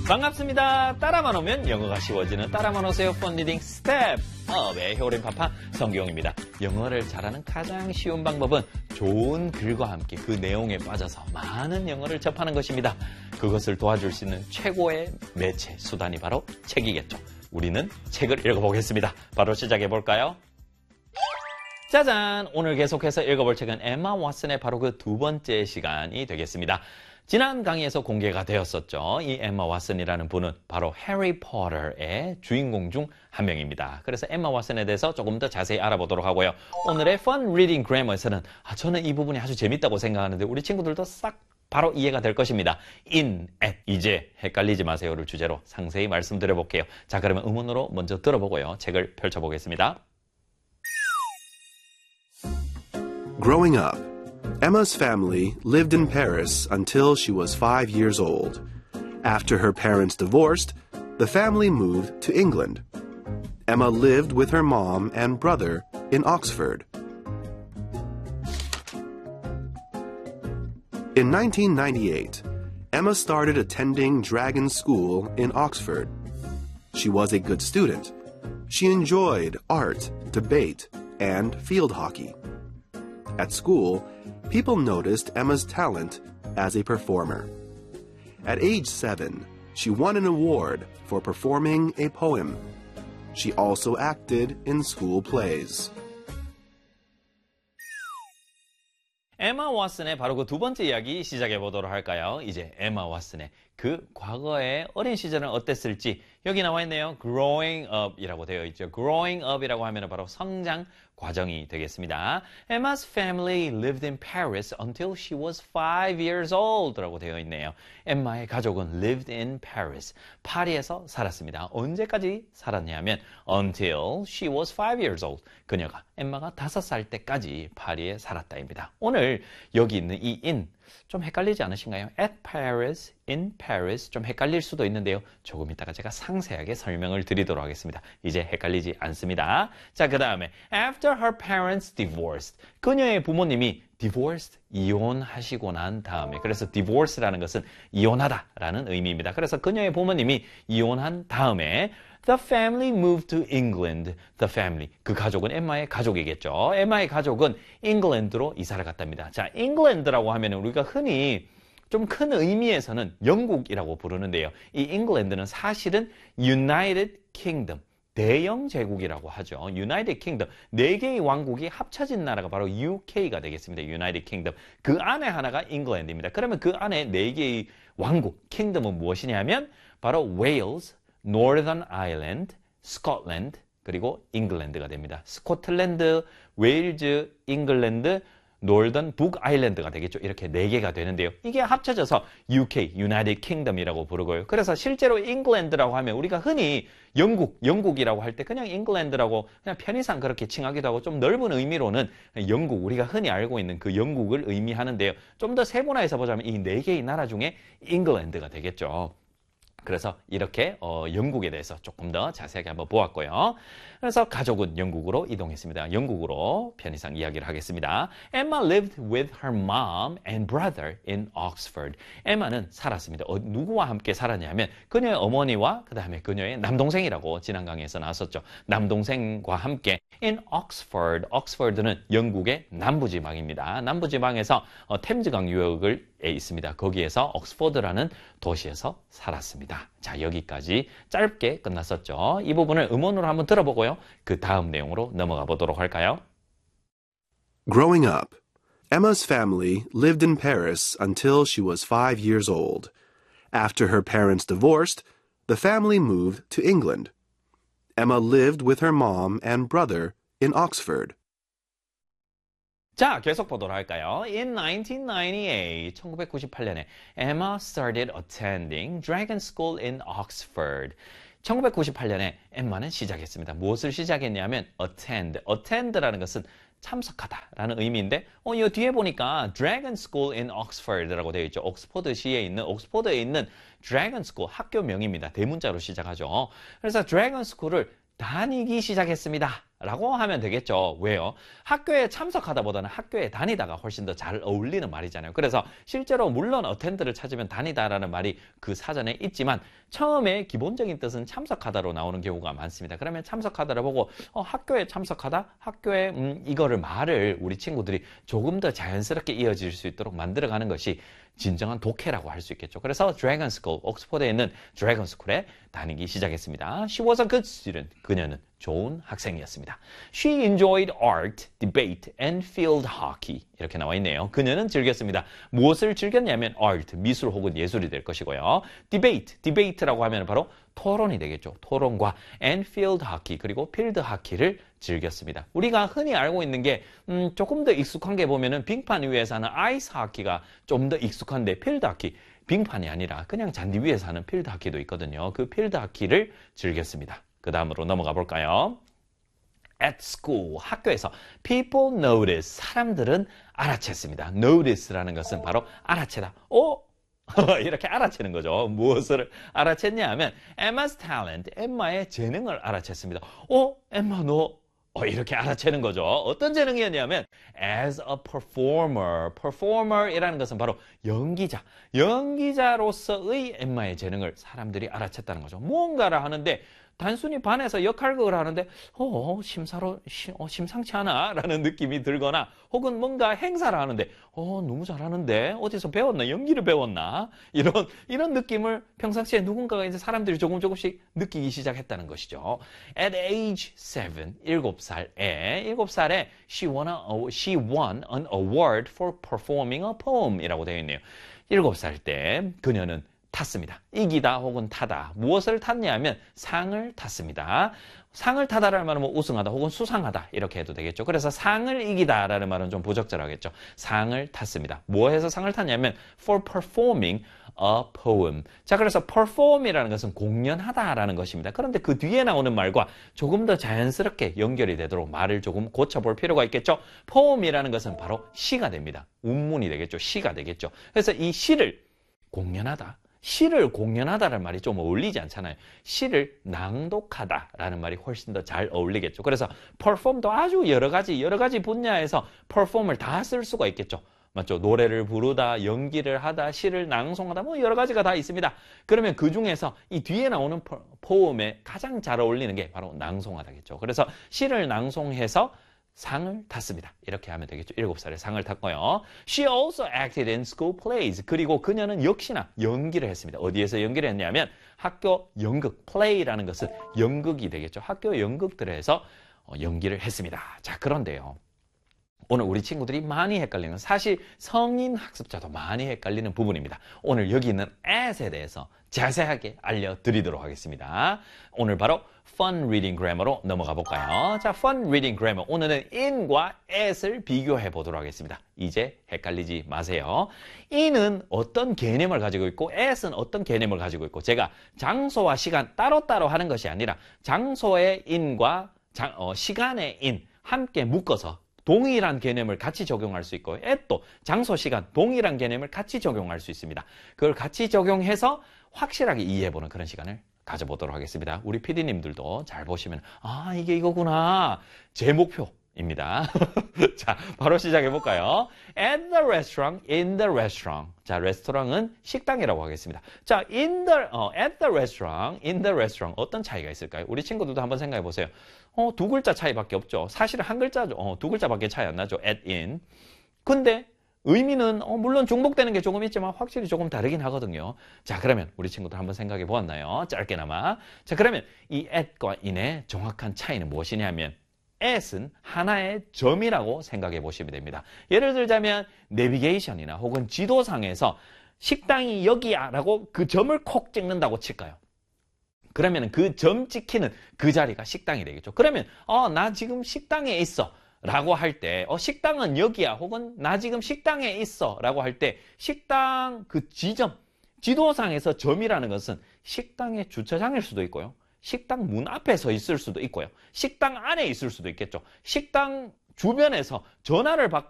반갑습니다. 따라만 오면 영어가 쉬워지는 따라만 오세요 펀 리딩 스텝 업의 효린파파 성경입니다. 영어를 잘하는 가장 쉬운 방법은 좋은 글과 함께 그 내용에 빠져서 많은 영어를 접하는 것입니다. 그것을 도와줄 수 있는 최고의 매체 수단이 바로 책이겠죠. 우리는 책을 읽어보겠습니다. 바로 시작해볼까요? 짜잔! 오늘 계속해서 읽어볼 책은 에마 왓슨의 바로 그 두 번째 시간이 되겠습니다. 지난 강의에서 공개가 되었었죠. 이 에마 왓슨이라는 분은 바로 해리포터의 주인공 중 한 명입니다. 그래서 에마 왓슨에 대해서 조금 더 자세히 알아보도록 하고요. 오늘의 Fun Reading Grammar에서는 저는 이 부분이 아주 재밌다고 생각하는데 우리 친구들도 싹 바로 이해가 될 것입니다. in, at, 이제 헷갈리지 마세요를 주제로 상세히 말씀드려 볼게요. 자, 그러면 음원으로 먼저 들어보고요. 책을 펼쳐보겠습니다. Growing up, Emma's family lived in Paris until she was 5 years old. After her parents divorced, the family moved to England. Emma lived with her mom and brother in Oxford. In 1998, Emma started attending Dragon School in Oxford. She was a good student. She enjoyed art, debate, and field hockey. At school, people noticed Emma's talent as a performer. At age 7, she won an award for performing a poem. She also acted in school plays. 에마 왓슨의 바로 그 두 번째 이야기 시작해 보도록 할까요? 이제 에마 왓슨의 그 과거의 어린 시절은 어땠을지 여기 나와 있네요. Growing up이라고 되어 있죠. Growing up이라고 하면 바로 성장 과정이 되겠습니다. Emma's family lived in Paris until she was 5 years old 라고 되어 있네요. 엠마의 가족은 lived in Paris, 파리에서 살았습니다. 언제까지 살았냐면 until she was 5 years old. 그녀가 엠마가 5살 때까지 파리에 살았다입니다. 오늘 여기 있는 이 in 좀 헷갈리지 않으신가요? At Paris, in Paris 좀 헷갈릴 수도 있는데요. 조금 이따가 제가 상세하게 설명을 드리도록 하겠습니다. 이제 헷갈리지 않습니다. 자, 그 다음에 After her parents divorced. 그녀의 부모님이 divorced, 이혼하시고 난 다음에 그래서 divorce라는 것은 이혼하다라는 의미입니다. 그래서 그녀의 부모님이 이혼한 다음에 The family moved to England. The family. 그 가족은 엠마의 가족이겠죠. 엠마의 가족은 잉글랜드로 이사를 갔답니다. 자, 잉글랜드라고 하면 우리가 흔히 좀 큰 의미에서는 영국이라고 부르는데요. 이 잉글랜드는 사실은 United Kingdom. 대영 제국이라고 하죠. United Kingdom. 4개의 왕국이 합쳐진 나라가 바로 UK가 되겠습니다. United Kingdom. 그 안에 하나가 잉글랜드입니다. 그러면 그 안에 4개의 왕국, 킹덤은 무엇이냐면 바로 Wales, Northern Ireland, Scotland, 그리고 잉글랜드가 됩니다. 스코틀랜드, 웨일즈, 잉글랜드, 노던 북아일랜드가 되겠죠. 이렇게 4개가 되는데요. 이게 합쳐져서 UK, United Kingdom이라고 부르고요. 그래서 실제로 잉글랜드라고 하면 우리가 흔히 영국이라고 할 때 그냥 잉글랜드라고 그냥 편의상 그렇게 칭하기도 하고 좀 넓은 의미로는 영국, 우리가 흔히 알고 있는 그 영국을 의미하는데요. 좀 더 세분화해서 보자면 이 4개의 나라 중에 잉글랜드가 되겠죠. 그래서 이렇게 영국에 대해서 조금 더 자세하게 한번 보았고요. 그래서 가족은 영국으로 이동했습니다. 영국으로 편의상 이야기를 하겠습니다. Emma lived with her mom and brother in Oxford. 엠마는 살았습니다. 누구와 함께 살았냐면 그녀의 어머니와 그 다음에 그녀의 남동생이라고 지난 강의에서 나왔었죠. 남동생과 함께 in Oxford. Oxford는 영국의 남부지방입니다. 남부지방에서 템즈강 유역에 있습니다. 거기에서 옥스포드라는 도시에서 살았습니다. 자, 여기까지 짧게 끝났었죠. 이 부분을 음원으로 한번 들어보고요. 그 다음 내용으로 넘어가 보도록 할까요? Growing up, Emma's family lived in Paris until she was 5 years old. After her parents divorced, the family moved to England. Emma lived with her mom and brother in Oxford. 자, 계속 보도록 할까요? In 1998, 1998년에 Emma started attending Dragon School in Oxford. 1998년에 엠마는 시작했습니다. 무엇을 시작했냐면 attend라는 것은 참석하다라는 의미인데 이 뒤에 보니까 Dragon School in Oxford라고 되어 있죠. 옥스포드에 있는 Dragon School 학교명입니다. 대문자로 시작하죠. 그래서 Dragon School을 다니기 시작했습니다. 라고 하면 되겠죠. 왜요? 학교에 참석하다 보다는 학교에 다니다가 훨씬 더 잘 어울리는 말이잖아요. 그래서 실제로 물론 attend를 찾으면 다니다라는 말이 그 사전에 있지만 처음에 기본적인 뜻은 참석하다로 나오는 경우가 많습니다. 그러면 참석하다를 보고 학교에 참석하다? 학교에 이거를 말을 우리 친구들이 조금 더 자연스럽게 이어질 수 있도록 만들어가는 것이 진정한 독해라고 할 수 있겠죠. 그래서 Dragon School, 옥스퍼드에 있는 Dragon School에 다니기 시작했습니다. She was a good student. 그녀는 좋은 학생이었습니다. She enjoyed art, debate, and field hockey. 이렇게 나와 있네요. 그녀는 즐겼습니다. 무엇을 즐겼냐면 art, 미술 혹은 예술이 될 것이고요. debate라고 하면 바로 토론이 되겠죠. 토론과 and field hockey, 그리고 필드 하키를 즐겼습니다. 우리가 흔히 알고 있는 게 조금 더 익숙한 게 보면은 빙판 위에서 하는 아이스 하키가 좀 더 익숙한데 필드 하키, 빙판이 아니라 그냥 잔디 위에서 하는 필드 하키도 있거든요. 그 필드 하키를 즐겼습니다. 그 다음으로 넘어가 볼까요? At school, 학교에서 people notice, 사람들은 알아챘습니다. notice라는 것은 바로 알아채다. 이렇게 알아채는 거죠. 무엇을 알아챘냐 하면 Emma's talent, 엠마의 재능을 알아챘습니다. 엠마 너 이렇게 알아채는 거죠. 어떤 재능이었냐면 as a performer, performer이라는 것은 바로 연기자, 연기자로서의 엠마의 재능을 사람들이 알아챘다는 거죠. 무언가를 하는데 단순히 반에서 역할극을 하는데 심상치 않아 라는 느낌이 들거나 혹은 뭔가 행사를 하는데 너무 잘하는데 어디서 배웠나, 연기를 배웠나, 이런 느낌을 평상시에 누군가가 이제 사람들이 조금씩 느끼기 시작했다는 것이죠. At age 7, 7살에 she won an award for performing a poem 이라고 되어 있네요. 7살 때 그녀는 탔습니다. 이기다 혹은 타다. 무엇을 탔냐면 상을 탔습니다. 상을 타다라는 말은 우승하다 혹은 수상하다 이렇게 해도 되겠죠. 그래서 상을 이기다라는 말은 좀 부적절하겠죠. 상을 탔습니다. 뭐해서 상을 탔냐면 for performing a poem. 자, 그래서 perform이라는 것은 공연하다라는 것입니다. 그런데 그 뒤에 나오는 말과 조금 더 자연스럽게 연결이 되도록 말을 조금 고쳐볼 필요가 있겠죠. poem이라는 것은 바로 시가 됩니다. 운문이 되겠죠. 시가 되겠죠. 그래서 이 시를 공연하다. 시를 공연하다라는 말이 좀 어울리지 않잖아요. 시를 낭독하다라는 말이 훨씬 더 잘 어울리겠죠. 그래서 perform도 아주 여러 가지 분야에서 perform을 다 쓸 수가 있겠죠. 맞죠? 노래를 부르다, 연기를 하다, 시를 낭송하다, 여러 가지가 다 있습니다. 그러면 그 중에서 이 뒤에 나오는 poem에 가장 잘 어울리는 게 바로 낭송하다겠죠. 그래서 시를 낭송해서 상을 탔습니다. 이렇게 하면 되겠죠. 7살에 상을 탔고요. She also acted in school plays. 그리고 그녀는 역시나 연기를 했습니다. 어디에서 연기를 했냐면 학교 연극, play라는 것은 연극이 되겠죠. 학교 연극들에서 연기를 했습니다. 자, 그런데요. 오늘 우리 친구들이 많이 헷갈리는, 사실 성인 학습자도 많이 헷갈리는 부분입니다. 오늘 여기 있는 at에 대해서 자세하게 알려드리도록 하겠습니다. 오늘 바로 Fun Reading Grammar로 넘어가 볼까요? 자, Fun Reading Grammar. 오늘은 in과 at을 비교해 보도록 하겠습니다. 이제 헷갈리지 마세요. in은 어떤 개념을 가지고 있고 at은 어떤 개념을 가지고 있고, 제가 장소와 시간 따로따로 하는 것이 아니라 장소의 in과 시간의 in 함께 묶어서 동일한 개념을 같이 적용할 수 있고, at도 장소, 시간, 동일한 개념을 같이 적용할 수 있습니다. 그걸 같이 적용해서 확실하게 이해해보는 그런 시간을 가져보도록 하겠습니다. 우리 PD님들도 잘 보시면 이게 이거구나. 제 목표입니다. 자, 바로 시작해볼까요? At the restaurant, in the restaurant. 자, 레스토랑은 식당이라고 하겠습니다. 자, at the restaurant, in the restaurant. 어떤 차이가 있을까요? 우리 친구들도 한번 생각해 보세요. 두 글자 차이밖에 없죠. 사실은 한 글자죠. 두 글자밖에 차이 안 나죠. at, in. 근데 의미는 물론 중복되는 게 조금 있지만 확실히 조금 다르긴 하거든요. 자, 그러면 우리 친구들 한번 생각해 보았나요? 짧게나마. 자, 그러면 이 at과 in의 정확한 차이는 무엇이냐면 at은 하나의 점이라고 생각해 보시면 됩니다. 예를 들자면 내비게이션이나 혹은 지도상에서 식당이 여기야 라고 그 점을 콕 찍는다고 칠까요? 그러면 그 점 찍히는 그 자리가 식당이 되겠죠. 그러면 나 지금 식당에 있어 라고 할 때 식당은 여기야 혹은 나 지금 식당에 있어 라고 할 때 식당 그 지점, 지도상에서 점이라는 것은 식당의 주차장일 수도 있고요. 식당 문 앞에 서 있을 수도 있고요. 식당 안에 있을 수도 있겠죠. 식당 주변에서 전화를 받고